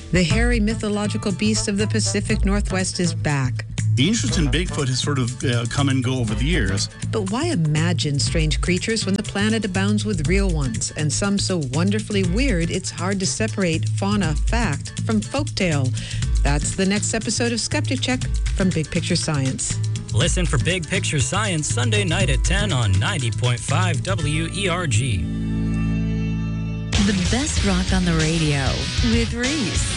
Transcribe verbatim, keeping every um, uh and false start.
The hairy mythological beast of the Pacific Northwest is back. The interest in Bigfoot has sort of uh, come and go over the years. But why imagine strange creatures when the planet abounds with real ones, and some so wonderfully weird it's hard to separate fauna fact from folktale? That's the next episode of Skeptic Check from Big Picture Science. Listen for Big Picture Science Sunday night at ten on ninety point five W E R G. The best rock on the radio with Reese.